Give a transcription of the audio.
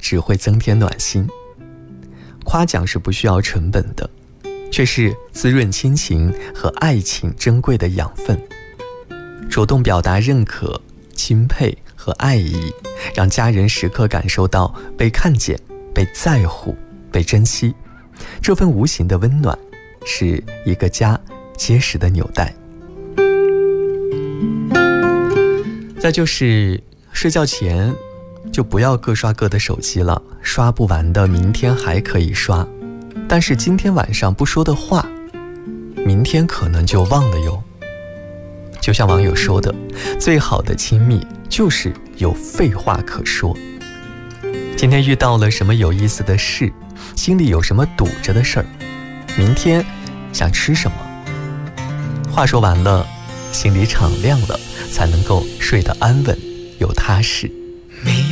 只会增添暖心。夸奖是不需要成本的，却是滋润亲情和爱情珍贵的养分。主动表达认可、钦佩和爱意，让家人时刻感受到被看见、被在乎、被珍惜。这份无形的温暖，是一个家结实的纽带。再就是睡觉前就不要各刷各的手机了，刷不完的明天还可以刷，但是今天晚上不说的话，明天可能就忘了哟。就像网友说的，最好的亲密就是有废话可说。今天遇到了什么有意思的事，心里有什么堵着的事儿，明天想吃什么，话说完了，心里敞亮了，才能够睡得安稳又踏实。